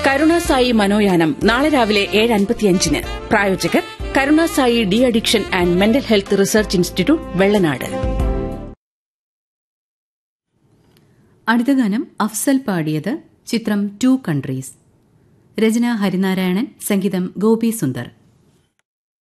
കരുണാസായി മനോയാനം നാളെ രാവിലെ 7:55-ന്. പ്രായോജകർ Karunasai de addiction and mental health research institute, Vellanad. അടുത്ത ഗാനം അഫ്സൽ പാടിയത്. ചിത്രം 2 കൺട്രീസ്. രചന ഹരിനാരായണൻ, സംഗീതം ഗോപി സുന്ദർ.